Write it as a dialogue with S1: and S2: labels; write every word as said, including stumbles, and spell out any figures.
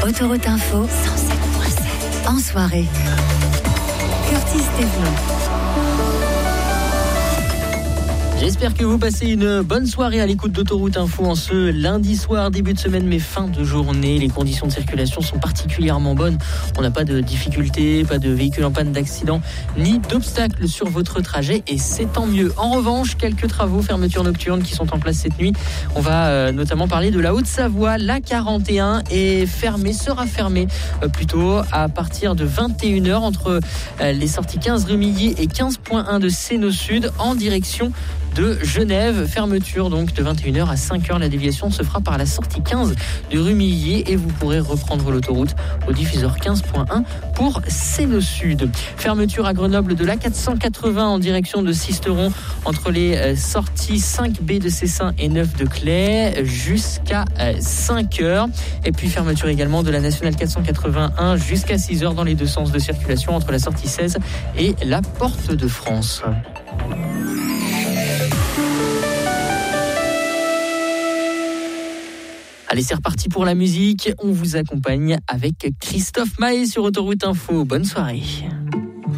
S1: Autoroute Info cent sept virgule sept. En soirée. Curtis Thévenon.
S2: J'espère que vous passez une bonne soirée à l'écoute d'Autoroute Info en ce lundi soir, début de semaine mais fin de journée. Les conditions de circulation sont particulièrement bonnes. On n'a pas de difficultés, pas de véhicules en panne d'accident, ni d'obstacles sur votre trajet et c'est tant mieux. En revanche, quelques travaux, fermetures nocturnes qui sont en place cette nuit. On va euh, notamment parler de la Haute-Savoie. La quarante et un est fermée, sera fermée euh, plutôt à partir de vingt et une heures entre euh, les sorties quinze rue Milly et quinze point un de Sénaux Sud en direction de Genève. Fermeture donc de vingt et une heures à cinq heures. La déviation se fera par la sortie quinze de rue Milly et vous pourrez reprendre l'autoroute au diffuseur quinze point un pour Sénaux Sud. Fermeture à Grenoble de l'A quatre cent quatre-vingts en direction de Sisteron entre les sorties cinq B de Cessin et neuf de Claye jusqu'à cinq heures. Et puis fermeture également de la nationale quatre cent quatre-vingt-un jusqu'à six heures dans les deux sens de circulation entre la sortie seize et la Porte de France. Allez, c'est reparti pour la musique. On vous accompagne avec Christophe Maé sur Autoroute Info. Bonne soirée.